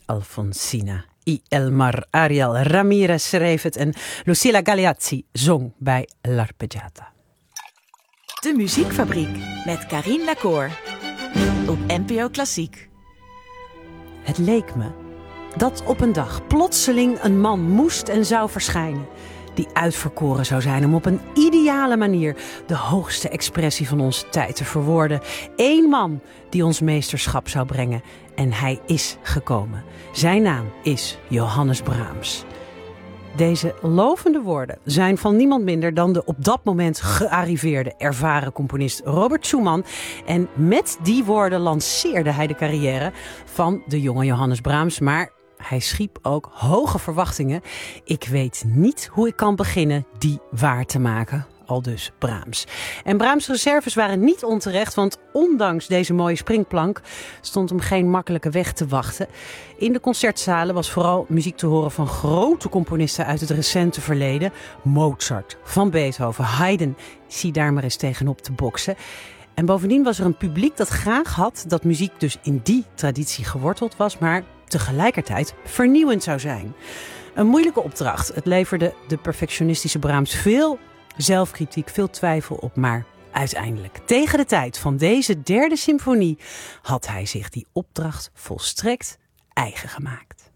Alfonsina y Elmar Ariel Ramirez schreef het en Lucilla Galeazzi zong bij L'Arpeggiata. De Muziekfabriek met Carine Lacour op NPO Klassiek. Het leek me dat op een dag plotseling een man moest en zou verschijnen die uitverkoren zou zijn om op een ideale manier de hoogste expressie van onze tijd te verwoorden. Eén man die ons meesterschap zou brengen. En hij is gekomen. Zijn naam is Johannes Brahms. Deze lovende woorden zijn van niemand minder dan de op dat moment gearriveerde ervaren componist Robert Schumann. En met die woorden lanceerde hij de carrière van de jonge Johannes Brahms. Maar hij schiep ook hoge verwachtingen. Ik weet niet hoe ik kan beginnen die waar te maken. Aldus Brahms. En Brahms' reserves waren niet onterecht, want ondanks deze mooie springplank stond hem geen makkelijke weg te wachten. In de concertzalen was vooral muziek te horen van grote componisten uit het recente verleden. Mozart, Van Beethoven, Haydn, zie daar maar eens tegenop te boksen. En bovendien was er een publiek dat graag had dat muziek dus in die traditie geworteld was, maar tegelijkertijd vernieuwend zou zijn. Een moeilijke opdracht. Het leverde de perfectionistische Brahms veel zelfkritiek, veel twijfel op, maar uiteindelijk, tegen de tijd van deze derde symfonie, had hij zich die opdracht volstrekt eigen gemaakt.